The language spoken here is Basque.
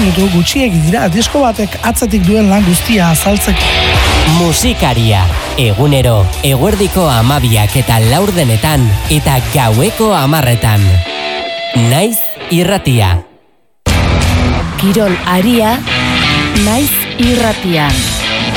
minutu gutxiegi dira disko batek atzetik duen lan guztia azaltzeko. Musikaria, egunero, eguerdiko 12 eta laurdenetan eta gaueko 10etan. Naiz irratia. Kirol aria, naiz irratian.